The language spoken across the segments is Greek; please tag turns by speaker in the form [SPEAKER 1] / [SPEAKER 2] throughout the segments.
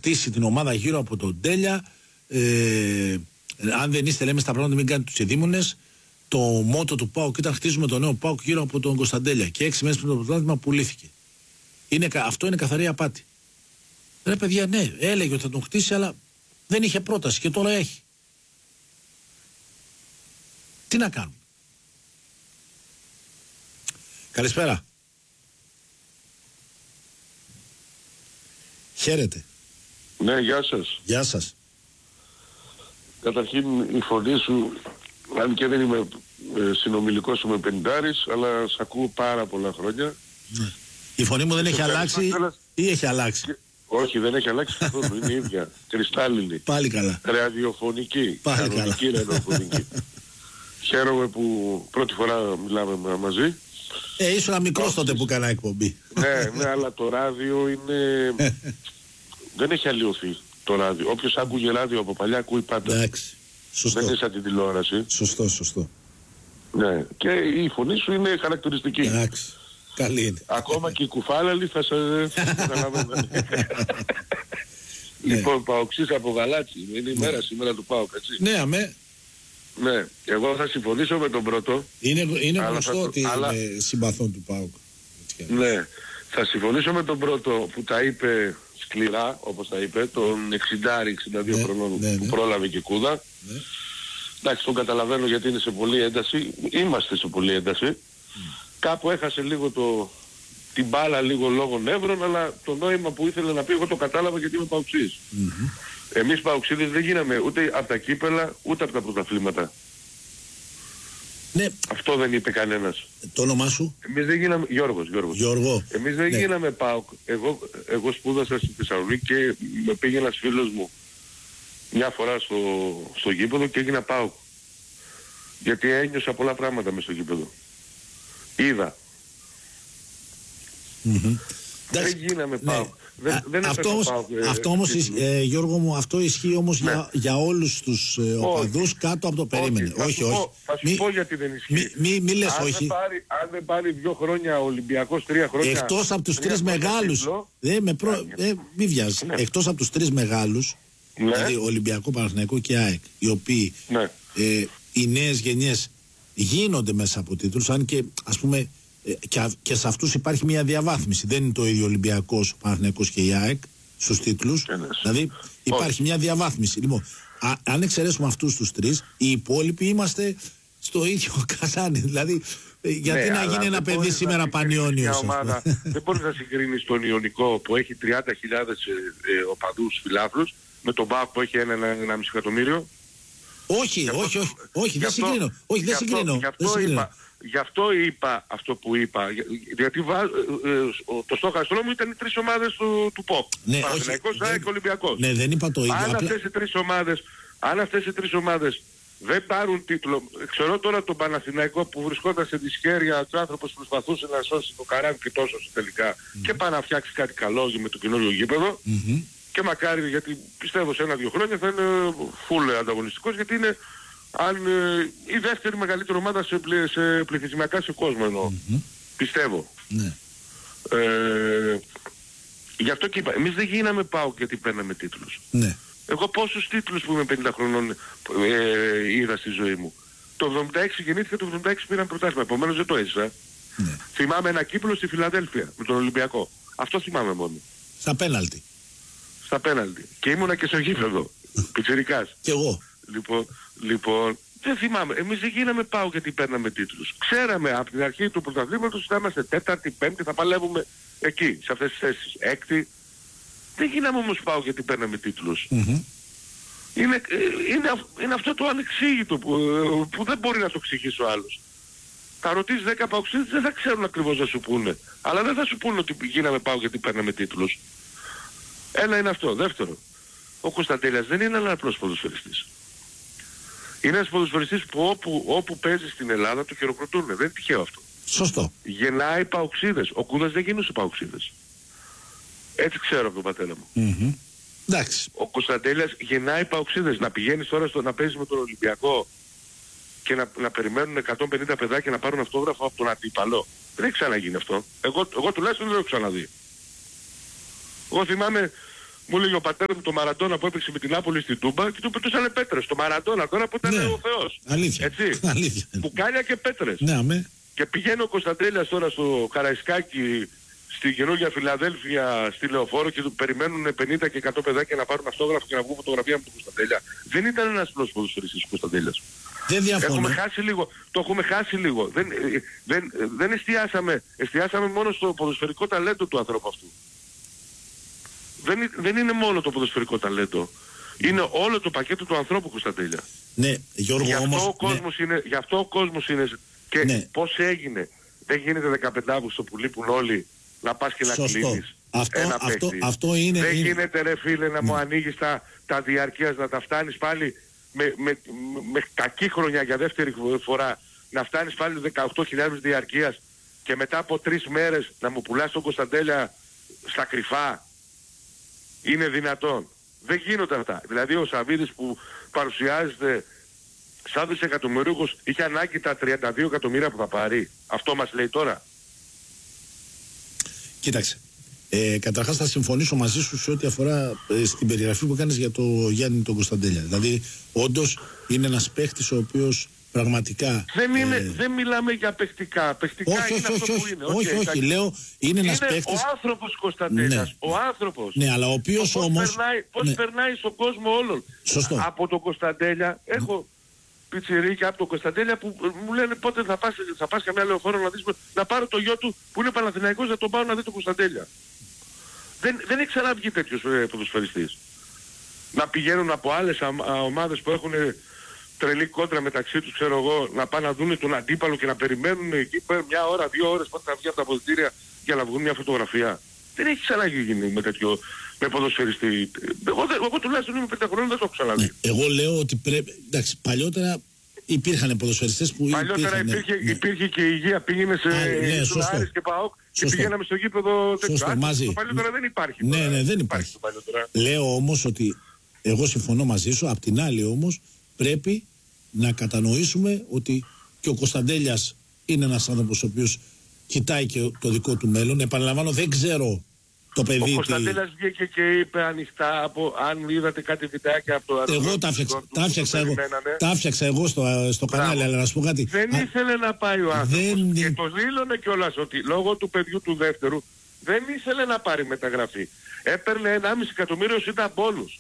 [SPEAKER 1] χτίσει την ομάδα γύρω από τον Τέλια. Αν δεν είστε, λέμε στα πράγματα, μην κάνετε τους ειδήμονες. Το μότο του ΠΑΟΚ ήταν χτίζουμε το νέο ΠΑΟΚ γύρω από τον Κωνσταντέλια. Και 6 μέρες πριν το πρωτάθλημα πουλήθηκε. Αυτό είναι καθαρή απάτη. Ρε παιδιά, ναι, έλεγε ότι θα τον χτίσει, αλλά δεν είχε πρόταση και τώρα έχει. Τι να κάνουμε. Καλησπέρα. Χαίρετε.
[SPEAKER 2] Ναι, γεια σας.
[SPEAKER 1] Γεια σας.
[SPEAKER 2] Καταρχήν η φωνή σου, αν και δεν είμαι συνομιλικός σου με πενηντάρης, αλλά σ' ακούω πάρα πολλά χρόνια.
[SPEAKER 1] Ναι. Η φωνή μου δεν έχει αλλάξει ή έχει αλλάξει?
[SPEAKER 2] Όχι, δεν έχει αλλάξει καθόλου, είναι η ίδια, κρυστάλλινη.
[SPEAKER 1] Πάλι καλά.
[SPEAKER 2] Ραδιοφωνική.
[SPEAKER 1] Πάλι καλά.
[SPEAKER 2] Ραδιοφωνική. Χαίρομαι που πρώτη φορά μιλάμε μαζί.
[SPEAKER 1] Ήσουν μικρός τότε που έκανα εκπομπή.
[SPEAKER 2] Ναι, αλλά το ράδιο είναι... δεν έχει αλλοιωθεί το ράδιο. Όποιος άκουγε ράδιο από παλιά ακούει πάντα.
[SPEAKER 1] Εντάξει. Σωστό.
[SPEAKER 2] Δεν είναι σαν την τηλεόραση.
[SPEAKER 1] Σωστό. Ναι,
[SPEAKER 2] και η φωνή σου είναι χαρακτηριστική.
[SPEAKER 1] Εντάξει. Καλή είναι.
[SPEAKER 2] Ακόμα και οι κουφάλαλοι θα σε καταλαβαίνουν. Λοιπόν, Παοξής από Γαλάτσι. Είναι η μέρα σήμερα του ΠΑΟΚ, έτσι.
[SPEAKER 1] Ναι, αμέ.
[SPEAKER 2] Ναι, εγώ θα συμφωνήσω με τον πρώτο.
[SPEAKER 1] Είναι γνωστό ότι είναι συμπαθών του ΠΑΟΚ.
[SPEAKER 2] Ναι, θα συμφωνήσω με τον πρώτο που τα είπε σκληρά, όπως τα είπε, τον 60-62 χρονών που πρόλαβε και κούδα. Ναι. Εντάξει, τον καταλαβαίνω γιατί είναι σε πολλή ένταση. Είμαστε σε πολλή ένταση. Κάπου έχασε λίγο την μπάλα λίγο λόγω νεύρων, αλλά το νόημα που ήθελε να πει εγώ το κατάλαβα γιατί είμαι παοξής. Εμείς παοξίδες δεν γίναμε ούτε από τα κύπελα ούτε από τα πρωταθλήματα.
[SPEAKER 1] Ναι.
[SPEAKER 2] Αυτό δεν είπε κανένας.
[SPEAKER 1] Το όνομά σου?
[SPEAKER 2] Εμείς δεν γίναμε... Γιώργο. Εμείς δεν γίναμε ΠΑΟΚ. Εγώ σπούδασα στη Θεσσαλονίκη και με πήγε ένας φίλος μου μια φορά στο γήπεδο και έγινα ΠΑΟΚ. Γιατί ένιωσα πολλά πράγματα μες στο γήπεδο. Είδα. Δεν γίναμε ΠΑΟΚ.
[SPEAKER 1] Αυτό όμως, Γιώργο μου, αυτό ισχύει όμως για όλους τους οπαδούς κάτω από το περίμενε. Όχι.
[SPEAKER 2] Θα σου πω γιατί δεν ισχύει.
[SPEAKER 1] Μη λες όχι.
[SPEAKER 2] Αν δεν πάρει 2 χρόνια ο Ολυμπιακός, 3 χρόνια...
[SPEAKER 1] Εκτός από τους 3 μεγάλους, μη βιάζεις, εκτός από τους 3 μεγάλους, δηλαδή Ολυμπιακό, Παναθηναϊκό και ΑΕΚ, οι οποίοι οι νέες γενιές γίνονται μέσα από τίτλους, αν και ας πούμε και σε αυτούς υπάρχει μια διαβάθμιση. Δεν είναι το ίδιο Ολυμπιακός, Παναθηναϊκός και η ΑΕΚ στους τίτλους. Δηλαδή υπάρχει μια διαβάθμιση. Λοιπόν, αν εξαιρέσουμε αυτούς τους 3, οι υπόλοιποι είμαστε στο ίδιο καζάνι. Δηλαδή, γιατί να γίνει ένα παιδί σήμερα Πανιόνιος?
[SPEAKER 2] Δεν μπορείς να συγκρίνεις τον Ιωνικό που έχει 30.000 οπαδούς φιλάθλους με τον ΠΑΟΚ που έχει 1,5 εκατομμύριο.
[SPEAKER 1] Όχι, δεν συγκρίνω.
[SPEAKER 2] Γι' αυτό είπα αυτό που είπα, γιατί το στόχαστρό μου ήταν οι 3 ομάδες του ΠΟΚ. Παναθηναϊκός, ΑΕΚ και Ολυμπιακός.
[SPEAKER 1] Ναι, δεν είπα το ίδιο.
[SPEAKER 2] Αν αυτές οι 3 ομάδες δεν πάρουν τίτλο, ξέρω τώρα τον Παναθηναϊκό που βρισκόταν σε δυσχέρεια, ο άνθρωπος προσπαθούσε να σώσει το καράβι και τόσο τελικά και πάει να φτιάξει κάτι καλό με το καινούριο γήπεδο. Και μακάρι, γιατί πιστεύω σε 1-2 χρόνια θα είναι full ανταγωνιστικός, γιατί είναι η δεύτερη μεγαλύτερη ομάδα σε πληθυσμιακά σε κόσμο εννοώ. Πιστεύω.
[SPEAKER 1] Ναι.
[SPEAKER 2] Γι' αυτό και είπα, εμείς δεν γίναμε ΠΑΟΚ γιατί παίρναμε τίτλους.
[SPEAKER 1] Ναι.
[SPEAKER 2] Εγώ πόσους τίτλους που είμαι 50 χρονών είδα στη ζωή μου. Το 76 γεννήθηκα, το 76 πήραν πρωτάθλημα, επομένως δεν το έζησα. Ναι. Θυμάμαι ένα κύπελλο στη Φιλαδέλφια με τον Ολυμπιακό. Αυτό θυμάμαι μόνο.
[SPEAKER 1] Στα πέναλτι.
[SPEAKER 2] Και ήμουνα και στο γήπεδο. Πιτσιρικάς.
[SPEAKER 1] Κι εγώ.
[SPEAKER 2] Λοιπόν, δεν θυμάμαι. Εμείς δεν γίναμε ΠΑΟΚ γιατί παίρναμε τίτλους. Ξέραμε από την αρχή του πρωταθλήματος ότι θα είμαστε 4η, 5η, θα παλεύουμε εκεί, σε αυτές τις θέσεις. 6η. Δεν γίναμε όμως ΠΑΟΚ γιατί παίρναμε τίτλους. Είναι αυτό το ανεξήγητο που δεν μπορεί να το εξηγήσει ο άλλος. Θα ρωτήσεις 10 ΠΑΟΚσίδες, δεν θα ξέρουν ακριβώς να σου πούνε. Αλλά δεν θα σου πούνε ότι γίναμε ΠΑΟΚ γιατί παίρναμε τίτλους. Ένα είναι αυτό. Δεύτερο, ο Κωνσταντέλιας δεν είναι ένα απλός ποδοσφαιριστής. Είναι ένας ποδοσφαιριστής που όπου παίζει στην Ελλάδα το χειροκροτούν. Δεν είναι τυχαίο αυτό.
[SPEAKER 1] Σωστό.
[SPEAKER 2] Γεννάει παοξίδες. Ο Κούδας δεν γίνούσε παοξίδες. Έτσι ξέρω από τον πατέρα μου.
[SPEAKER 1] Εντάξει.
[SPEAKER 2] Ο Κωνσταντέλιας γεννάει παοξίδες. Να πηγαίνεις τώρα να παίζεις με τον Ολυμπιακό και να περιμένουν 150 παιδάκια να πάρουν αυτόγραφο από τον αντίπαλο. Δεν έχει ξαναγίνει αυτό. Εγώ τουλάχιστον δεν το έχω ξαναδεί. Εγώ θυμάμαι Μου λέει ο πατέρας μου το Μαραντόνα που έπαιξε με την Νάπολη στην Τούμπα και του πετούσανε πέτρες. Το Μαραντόνα τώρα που ήταν ο Θεός.
[SPEAKER 1] Αλήθεια.
[SPEAKER 2] Έτσι.
[SPEAKER 1] Αλήθεια.
[SPEAKER 2] Μπουκάλια και πέτρες.
[SPEAKER 1] Ναι, αμέ.
[SPEAKER 2] Και πηγαίνει ο Κωνσταντέλιας τώρα στο Καραϊσκάκι, στη καινούργια Φιλαδέλφια, στη Λεωφόρο και του περιμένουν 50 και 100 παιδάκια να πάρουν αυτόγραφο και να βγουν φωτογραφία με τον Κωνσταντέλια. Δεν ήταν ένας απλός ποδοσφαιριστής ο Κωνσταντέλιας.
[SPEAKER 1] Δεν διαφωνώ.
[SPEAKER 2] Έχουμε χάσει λίγο. Το έχουμε χάσει λίγο. Δεν εστιάσαμε μόνο στο ποδοσφαιρικό ταλέντο του ανθρώπου αυτού. Δεν είναι μόνο το ποδοσφαιρικό ταλέντο. Είναι όλο το πακέτο του ανθρώπου Κωνσταντέλια.
[SPEAKER 1] Ναι, Γιώργο,
[SPEAKER 2] γι' αυτό ο
[SPEAKER 1] ναι.
[SPEAKER 2] κόσμος είναι και
[SPEAKER 1] ναι.
[SPEAKER 2] πώς έγινε. Δεν γίνεται 15 Αύγουστο που λείπουν όλοι να πας και να κλείνεις ένα παίκτη.
[SPEAKER 1] Αυτό είναι.
[SPEAKER 2] Δεν
[SPEAKER 1] είναι...
[SPEAKER 2] γίνεται ρε φίλε να μου ανοίγεις τα διαρκείας, να τα φτάνεις πάλι με κακή χρονιά για δεύτερη φορά, να φτάνεις πάλι 18.000 διαρκείας και μετά από 3 μέρες να μου πουλάς τον Κωνσταντέλια στα κρυφά. Είναι δυνατόν? Δεν γίνονται αυτά. Δηλαδή ο Σαββίδης που παρουσιάζεται σαν δισεκατομμυρίουχος είχε ανάγκη τα 32 εκατομμύρια που θα πάρει. Αυτό μας λέει τώρα.
[SPEAKER 1] Κοίταξε. Καταρχάς θα συμφωνήσω μαζί σου σε ό,τι αφορά στην περιγραφή που κάνεις για το Γιάννη τον Κωνσταντέλια. Δηλαδή όντως είναι ένας παίχτης ο οποίος πραγματικά...
[SPEAKER 2] Δεν μιλάμε για παιχτικά. Παιχτικά είναι αυτό που είναι.
[SPEAKER 1] Όχι, λέω είναι ένας παίχτης...
[SPEAKER 2] ο άνθρωπος Κωνσταντέλιας. Ναι. Ο άνθρωπος.
[SPEAKER 1] Ναι, αλλά ο οποίος όμως...
[SPEAKER 2] Πώς περνάει στον κόσμο όλων.
[SPEAKER 1] Σωστό.
[SPEAKER 2] Από τον Κωνσταντέλια έχω πιτσιρίκια από τον Κωνσταντέλια που μου λένε πότε θα πας καμιά Λεωφόρο να δεις, να πάρω το γιο του που είναι Παναθηναϊκός να τον πάω να δει τον Κωνσταντέλια. Δεν έχει ξαναβγεί τέτοιος ποδοσφαιριστής. Να πηγαίνουν από άλλες ομάδες που έχουν τρελή κόντρα μεταξύ τους, ξέρω εγώ, να πάνε να δουν τον αντίπαλο και να περιμένουν εκεί μια ώρα, 2 ώρες πότε θα βγει από τα αποδυτήρια για να βγουν μια φωτογραφία. Δεν έχει ξαναγίνει με ποδοσφαιριστή. Εγώ τουλάχιστον είμαι 5 χρόνια, δεν το έχω ξαναδεί.
[SPEAKER 1] Ναι, εγώ λέω ότι πρέπει... Εντάξει, παλιότερα υπήρχαν ποδοσφαιριστές που
[SPEAKER 2] παλιότερα υπήρχε και η υγεία, πήγαινε σε Άρης και ΠΑΟΚ και πηγαίναμε στο γήπεδο τέτοιο. Το παλιότερα δεν υπάρχει.
[SPEAKER 1] Ναι, δεν υπάρχει. Λέω όμως ότι εγώ συμφωνώ μαζί σου, απ' την άλλη όμως πρέπει να κατανοήσουμε ότι και ο Κωνσταντέλιας είναι ένας άνθρωπος ο οποίος κοιτάει και το δικό του μέλλον. Επαναλαμβάνω, δεν ξέρω το παιδί.
[SPEAKER 2] Ο Κωνσταντέλιας βγήκε και είπε ανοιχτά, αν είδατε κάτι βιντεάκια από το αεροδρόμιο.
[SPEAKER 1] Εγώ τα έφτιαξα εγώ στο κανάλι, αλλά να σου πω κάτι.
[SPEAKER 2] Δεν ήθελε να πάει ο άνθρωπος και το δήλωνε κιόλας ότι λόγω του παιδιού του δεύτερου δεν ήθελε να πάρει μεταγραφή. Έπαιρνε 1,5 εκατομμύριο ήταν πόνους.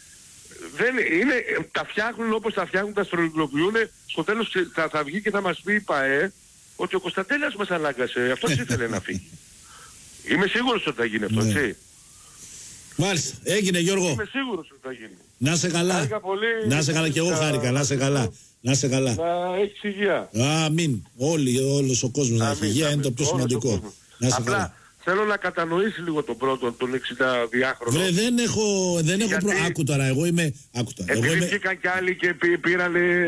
[SPEAKER 2] Τα φτιάχνουν όπως τα φτιάχνουν, τα στρογγυλοποιούν. Στο τέλος θα βγει και θα μας πει η ΠΑΕ ότι ο Κωνσταντέλιας μας ανάγκασε. Αυτός ήθελε να φύγει. Είμαι σίγουρος ότι θα γίνει αυτό, έτσι.
[SPEAKER 1] Μάλιστα, έγινε Γιώργο.
[SPEAKER 2] Είμαι σίγουρος ότι θα γίνει.
[SPEAKER 1] Να είσαι καλά. Να είσαι καλά και εγώ χάρηκα. Να είσαι καλά. Να
[SPEAKER 2] έχεις υγεία.
[SPEAKER 1] Αμήν. Όλος ο κόσμος να έχει υγεία, είναι το πιο σημαντικό. Να είσαι καλά.
[SPEAKER 2] Θέλω να κατανοήσει λίγο τον πρώτο, τον 62χρονο.
[SPEAKER 1] Δεν έχω άκου τώρα, εγώ είμαι...
[SPEAKER 2] Επειδή βγήκαν κι άλλοι και πήρανε...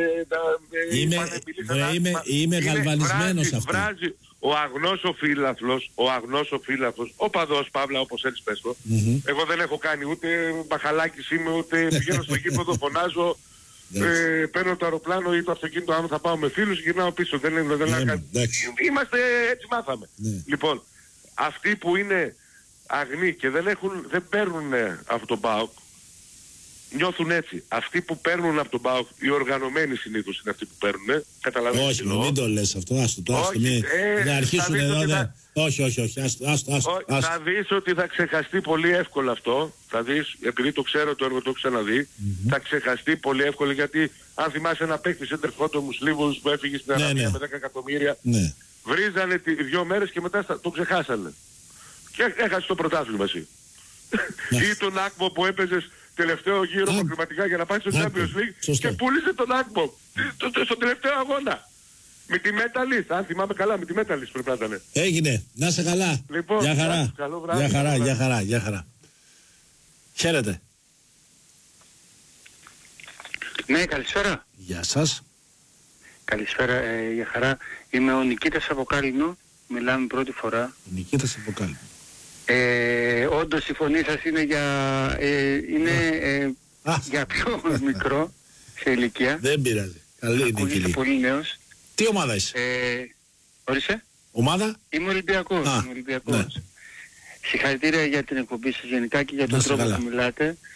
[SPEAKER 1] Είμαι γαλβανισμένος αυτό.
[SPEAKER 2] Ο αγνός ο φύλαθλος, ο παδός Παύλα όπως έτσι πες το. Εγώ δεν έχω κάνει ούτε μπαχαλάκης είμαι, ούτε πηγαίνω στο γήπεδο, φωνάζω, παίρνω το αεροπλάνο ή το αυτοκίνητο, άμα θα πάω με φίλους, γυρνάω πίσω. Είμαστε έτσι μάθαμε. Λοιπόν, αυτοί που είναι αγνοί και δεν παίρνουν από τον ΠΑΟΚ, νιώθουν έτσι. Αυτοί που παίρνουν από τον ΠΑΟΚ, οι οργανωμένοι συνήθως είναι αυτοί που παίρνουν. Καταλαβαίνεις.
[SPEAKER 1] Όχι, μην το λες αυτό. Άστο. Να αρχίσουν εδώ. Όχι.
[SPEAKER 2] Θα δεις ότι θα ξεχαστεί πολύ εύκολα αυτό. Θα δεις, επειδή το ξέρω, το έργο το έχω ξαναδεί, θα ξεχαστεί πολύ εύκολα γιατί αν θυμάσαι ένα παίκτη Σέντερφότο Μουσλίβους που έφυγε στην Αραβία με 10 εκατομμύρια. Βρίζανε 2 μέρες και μετά το ξεχάσανε. Και έχασε το πρωτάθλημα εσύ. Ή τον Άκμο που έπαιζες τελευταίο γύρο προκριματικά για να πάει στο Champions League και πούλησε τον Άκμο στον τελευταίο αγώνα. Με τη Μέταλιστ, αν θυμάμαι καλά, με τη Μέταλιστ πρέπει να ήταν.
[SPEAKER 1] Έγινε, να είσαι καλά.
[SPEAKER 2] Λοιπόν,
[SPEAKER 1] γεια χαρά.
[SPEAKER 2] Καλό βράδυ.
[SPEAKER 1] Γεια χαρά. Χαίρετε.
[SPEAKER 3] Ναι, καλησπέρα.
[SPEAKER 1] Γεια σας.
[SPEAKER 3] Καλησπέρα, για χαρά. Είμαι ο Νικήτας από Κάλινο. Μιλάμε πρώτη φορά.
[SPEAKER 1] Ο Νικήτας από Κάλινο.
[SPEAKER 3] Όντως η φωνή σας είναι για πιο μικρό σε ηλικία.
[SPEAKER 1] Δεν πειράζει. Καλή είναι η
[SPEAKER 3] ηλικία. Πολύ νέος.
[SPEAKER 1] Τι ομάδα είσαι?
[SPEAKER 3] Όρισε.
[SPEAKER 1] Ομάδα?
[SPEAKER 3] Είμαι Ολυμπιακός.
[SPEAKER 1] Ναι.
[SPEAKER 3] Συγχαρητήρια για την εκπομπή σας γενικά και για τον τρόπο που μιλάτε.